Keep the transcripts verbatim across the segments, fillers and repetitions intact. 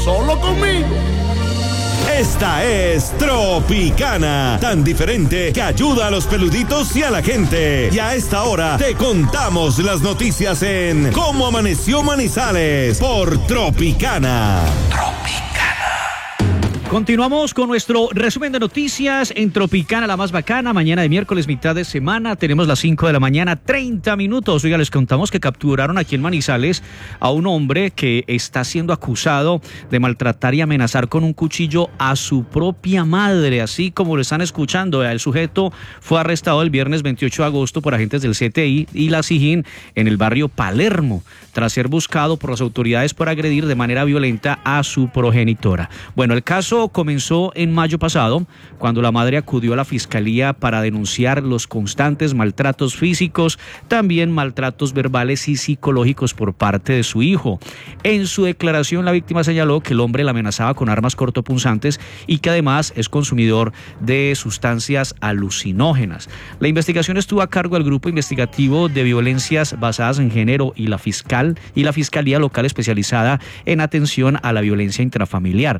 solo conmigo. Esta es Tropicana, tan diferente que ayuda a los peluditos y a la gente. Y a esta hora te contamos las noticias en Cómo Amaneció Manizales por Tropicana. Tropicana. Continuamos con nuestro resumen de noticias en Tropicana, la más bacana. Mañana de miércoles, mitad de semana, tenemos las cinco de la mañana, treinta minutos. Oiga, les contamos que capturaron aquí en Manizales a un hombre que está siendo acusado de maltratar y amenazar con un cuchillo a su propia madre, así como lo están escuchando. El sujeto fue arrestado el viernes veintiocho de agosto por agentes del C T I y la SIJIN en el barrio Palermo, tras ser buscado por las autoridades por agredir de manera violenta a su progenitora. Bueno, el caso comenzó en mayo pasado, cuando la madre acudió a la fiscalía para denunciar los constantes maltratos físicos, también maltratos verbales y psicológicos por parte de su hijo. En su declaración, la víctima señaló que el hombre la amenazaba con armas cortopunzantes y que además es consumidor de sustancias alucinógenas. La investigación estuvo a cargo del Grupo Investigativo de Violencias Basadas en Género y la fiscal y la Fiscalía Local especializada en atención a la violencia intrafamiliar.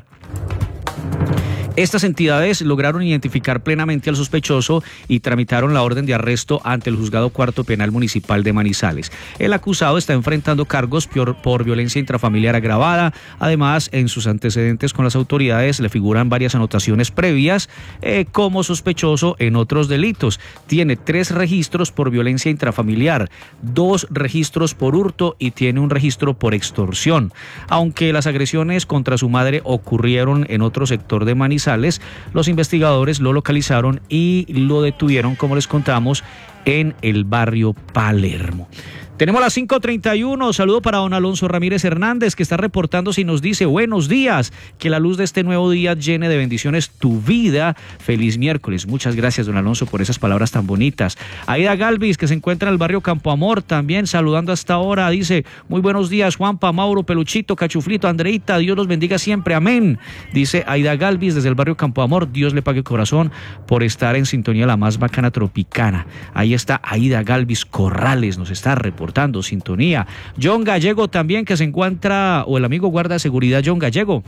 Estas entidades lograron identificar plenamente al sospechoso y tramitaron la orden de arresto ante el Juzgado Cuarto Penal Municipal de Manizales. El acusado está enfrentando cargos por, por violencia intrafamiliar agravada. Además, en sus antecedentes con las autoridades le figuran varias anotaciones previas eh, como sospechoso en otros delitos. Tiene tres registros por violencia intrafamiliar, dos registros por hurto y tiene un registro por extorsión. Aunque las agresiones contra su madre ocurrieron en otro sector de Manizales, los investigadores lo localizaron y lo detuvieron, como les contamos, en el barrio Palermo. Tenemos las cinco treinta y uno, saludo para don Alonso Ramírez Hernández, que está reportándose y nos dice: buenos días, que la luz de este nuevo día llene de bendiciones tu vida, feliz miércoles. Muchas gracias, don Alonso, por esas palabras tan bonitas. Aida Galvis, que se encuentra en el barrio Campo Amor, también saludando hasta ahora, dice: muy buenos días, Juanpa, Mauro, Peluchito, Cachuflito, Andreita, Dios los bendiga siempre, amén. Dice Aida Galvis desde el barrio Campo Amor, Dios le pague el corazón por estar en sintonía la más bacana Tropicana. Ahí está Aida Galvis Corrales, nos está reportando sintonía. John Gallego también, que se encuentra, o el amigo guarda de seguridad John Gallego.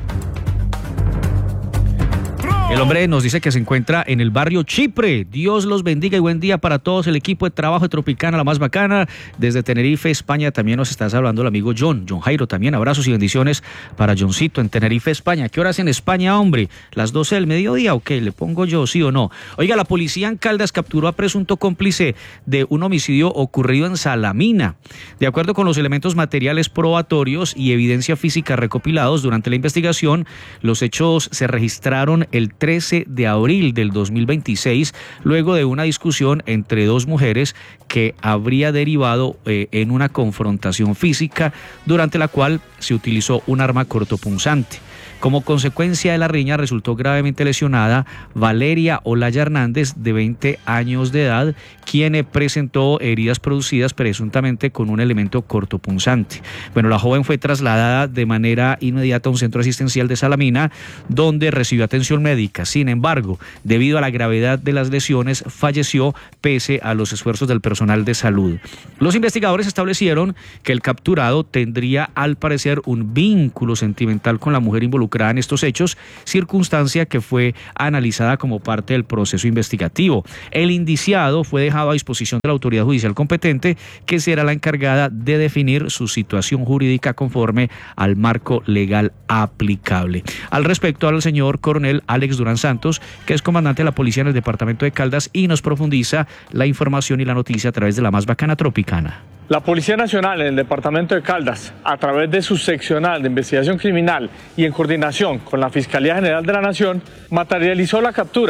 El hombre nos dice que se encuentra en el barrio Chipre. Dios los bendiga y buen día para todos, el equipo de trabajo de Tropicana, la más bacana. Desde Tenerife, España, también nos está hablando el amigo John, John Jairo también. Abrazos y bendiciones para Johncito en Tenerife, España. ¿Qué horas en España, hombre? ¿Las doce del mediodía o qué? ¿Le pongo yo, sí o no? Oiga, la policía en Caldas capturó a presunto cómplice de un homicidio ocurrido en Salamina. De acuerdo con los elementos materiales probatorios y evidencia física recopilados durante la investigación, los hechos se registraron el trece de abril del dos mil veintiséis, luego de una discusión entre dos mujeres que habría derivado eh, en una confrontación física, durante la cual se utilizó un arma cortopunzante. Como consecuencia de la riña resultó gravemente lesionada Valeria Olaya Hernández, de veinte años de edad, quien presentó heridas producidas presuntamente con un elemento cortopunzante. Bueno, la joven fue trasladada de manera inmediata a un centro asistencial de Salamina, donde recibió atención médica. Sin embargo, debido a la gravedad de las lesiones, falleció pese a los esfuerzos del personal de salud. Los investigadores establecieron que el capturado tendría, al parecer, un vínculo sentimental con la mujer involucrada en estos hechos, circunstancia que fue analizada como parte del proceso investigativo. El indiciado fue dejado a disposición de la autoridad judicial competente, que será la encargada de definir su situación jurídica conforme al marco legal aplicable. Al respecto, habla el señor coronel Alex Durán Santos, que es comandante de la policía en el departamento de Caldas, y nos profundiza la información y la noticia a través de la más bacana Tropicana. La Policía Nacional en el departamento de Caldas, a través de su seccional de investigación criminal y en coordinación con la Fiscalía General de la Nación, materializó la captura